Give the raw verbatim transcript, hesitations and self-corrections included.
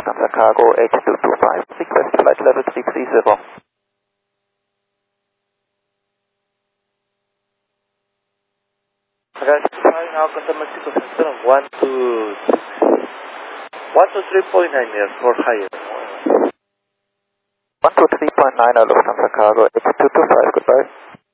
Lufthansa Cargo H two two five, request flight level three three zero. Right, flying now contact Mexico Center one two one two three point nine meters for higher. one two three point nine, Lufthansa Cargo H two two five, goodbye.